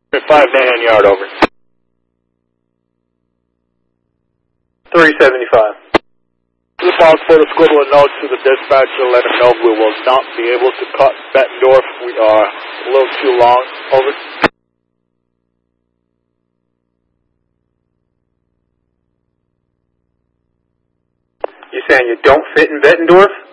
5 Dan Yard, over. 375. Slip for the scribble a note to the dispatcher, let him know we will not be able to cut Bettendorf. We are a little too long, over. You saying you don't fit in Bettendorf?